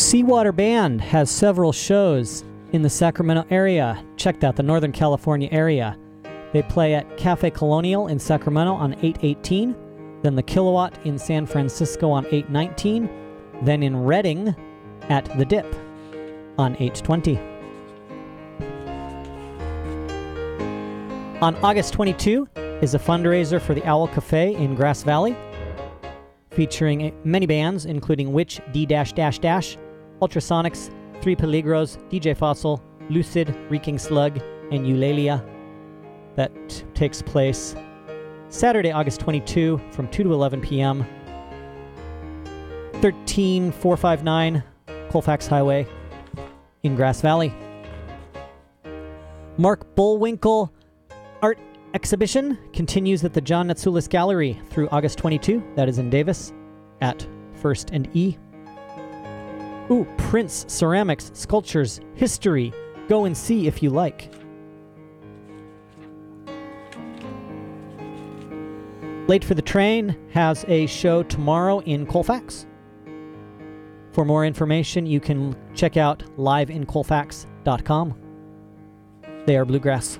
Seawater Band has several shows in the Sacramento area. Check out the Northern California area. They play at Cafe Colonial in Sacramento on 8/18, then the Kilowatt in San Francisco on 8/19, then in Redding at The Dip on 8/20. On August 22 is a fundraiser for the Owl Cafe in Grass Valley, featuring many bands, including Witch, D-, Ultrasonics, Three Peligros, DJ Fossil, Lucid, Reeking Slug, and Eulalia. That takes place Saturday, August 22 from 2 to 11 p.m. 13459 Colfax Highway in Grass Valley. Mark Bullwinkle Art Exhibition continues at the John Natsoulis Gallery through August 22. That is in Davis at 1st and E. Ooh, Prince Ceramics, Sculptures, History. Go and see if you like. Late for the Train has a show tomorrow in Colfax. For more information, you can check out liveincolfax.com. They are bluegrass.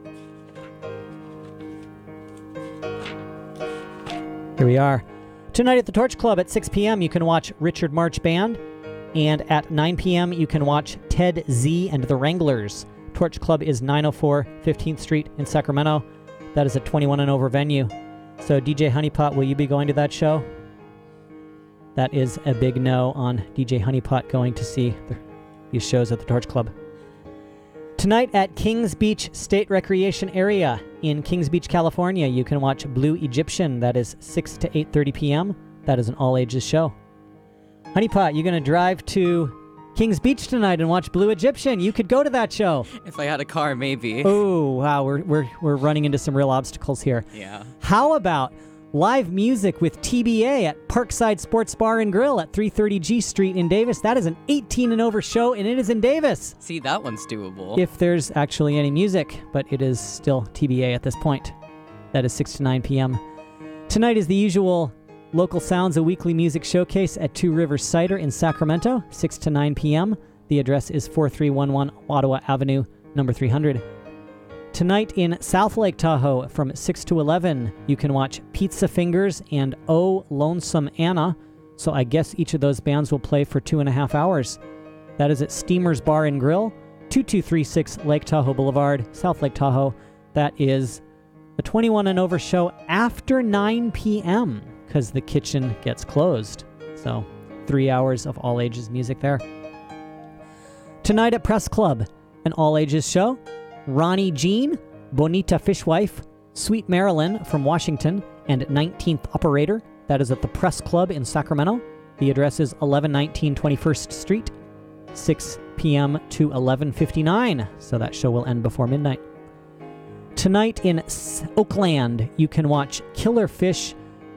Here we are. Tonight at the Torch Club at 6 p.m. you can watch Richard March Band, and at 9 p.m. you can watch Ted Z and the Wranglers. Torch Club is 904 15th Street in Sacramento. That is a 21 and over venue. So DJ Honeypot, will you be going to that show? That is a big no on DJ Honeypot going to see these shows at the Torch Club. Tonight at Kings Beach State Recreation Area in Kings Beach, California, you can watch Blue Egyptian. That is 6 to 8:30 p.m. That is an all-ages show. Honeypot, you're going to drive to Kings Beach tonight and watch Blue Egyptian. You could go to that show. If I had a car, maybe. Oh, wow, we're running into some real obstacles here. Yeah. How about live music with TBA at Parkside Sports Bar and Grill at 330 G Street in Davis? That is an 18 and over show, and it is in Davis. See, that one's doable. If there's actually any music, but it is still TBA at this point. That is 6 to 9 p.m. Tonight is the usual Local Sounds, a weekly music showcase at Two Rivers Cider in Sacramento, 6 to 9 p.m. The address is 4311 Ottawa Avenue, number 300. Tonight in South Lake Tahoe from 6 to 11, you can watch Pizza Fingers and Oh Lonesome Anna. So I guess each of those bands will play for 2.5 hours. That is at Steamer's Bar and Grill, 2236 Lake Tahoe Boulevard, South Lake Tahoe. That is a 21 and over show after 9 p.m. because the kitchen gets closed. So 3 hours of all ages music there. Tonight at Press Club, an all ages show. Ronnie Jean, Bonita Fishwife, Sweet Marilyn from Washington, and 19th Operator. That is at the Press Club in Sacramento. The address is 1119 21st Street, 6 p.m. to 11:59. So that show will end before midnight. Tonight in Oakland, you can watch Killer Fish,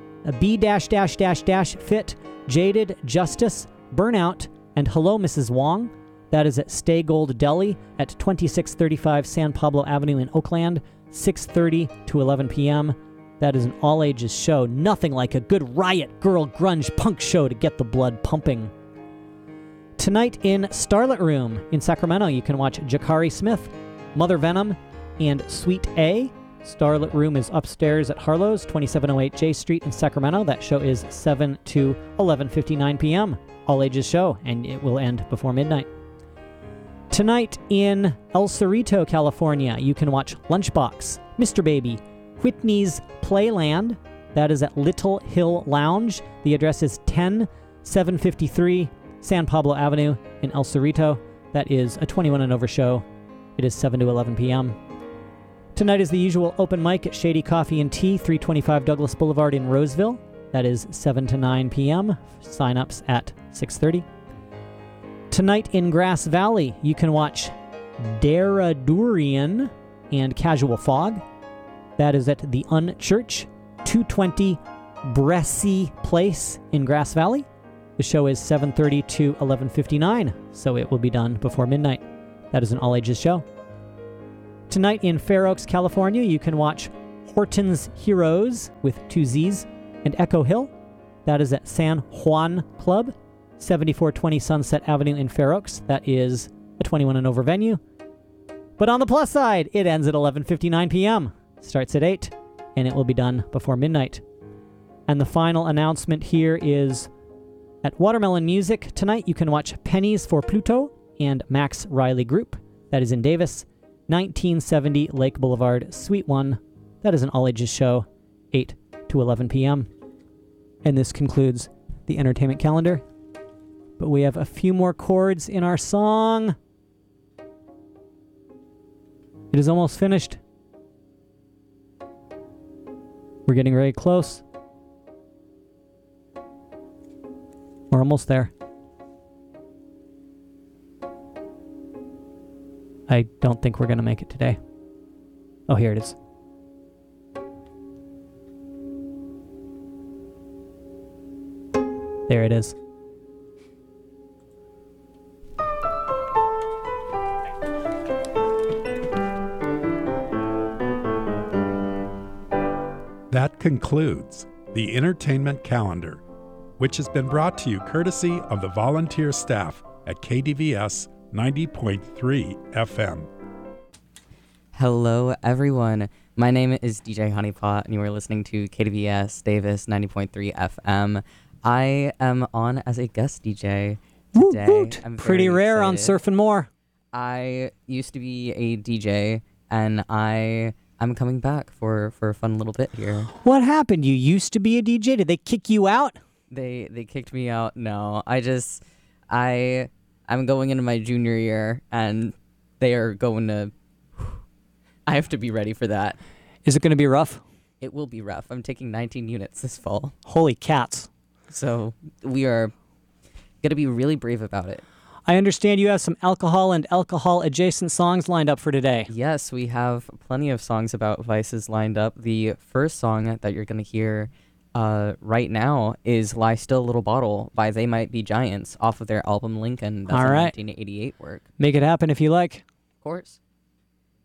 B-Fit, Jaded, Justice, Burnout, and Hello Mrs. Wong. That is at Stay Gold Deli at 2635 San Pablo Avenue in Oakland, 6:30 to 11 p.m. That is an all-ages show. Nothing like a good riot, girl, grunge, punk show to get the blood pumping. Tonight in Starlet Room in Sacramento, you can watch Jakari Smith, Mother Venom, and Sweet A. Starlet Room is upstairs at Harlow's, 2708 J Street in Sacramento. That show is 7 to 11:59 p.m. All-ages show, and it will end before midnight. Tonight in El Cerrito, California, you can watch Lunchbox, Mr. Baby, Whitney's Playland. That is at Little Hill Lounge. The address is 10753 San Pablo Avenue in El Cerrito. That is a 21 and over show. It is 7 to 11 p.m. Tonight is the usual open mic at Shady Coffee and Tea, 325 Douglas Boulevard in Roseville. That is 7 to 9 p.m. Sign-ups at 6:30. Tonight in Grass Valley, you can watch Daradurian and Casual Fog. That is at the Unchurch, 220 Bressy Place in Grass Valley. The show is 7:30 to 11:59, so it will be done before midnight. That is an all-ages show. Tonight in Fair Oaks, California, you can watch Horton's Heroes with 2 Z's and Echo Hill. That is at San Juan Club, 7420 Sunset Avenue in Fair Oaks. That is a 21 and over venue. But on the plus side, it ends at 11:59 p.m., starts at 8, and it will be done before midnight. And the final announcement here is at Watermelon Music tonight, you can watch Pennies for Pluto and Max Riley Group. That is in Davis, 1970 Lake Boulevard, Suite 1. That is an all-ages show, 8 to 11 p.m. And this concludes the entertainment calendar. But we have a few more chords in our song. It is almost finished. We're getting very close. We're almost there. I don't think we're going to make it today. Oh, here it is. There it is. That concludes the entertainment calendar, which has been brought to you courtesy of the volunteer staff at KDVS 90.3 FM. Hello, everyone. My name is DJ Honeypot, and you are listening to KDVS Davis 90.3 FM. I am on as a guest DJ today. Woot, woot. I'm pretty very rare on excited. Surf and More. I used to be a DJ, and I'm coming back for a fun little bit here. What happened? You used to be a DJ? Did they kick you out? They kicked me out. No, I'm going into my junior year, and they are going to. I have to be ready for that. Is it going to be rough? It will be rough. I'm taking 19 units this fall, Holy cats. so we are going to be really brave about it. I understand you have some alcohol and alcohol-adjacent songs lined up for today. Yes, we have plenty of songs about vices lined up. The first song that you're going to hear right now is Lie Still Little Bottle by They Might Be Giants off of their album Lincoln. That's All a right. 1988 work. Make it happen if you like. Of course.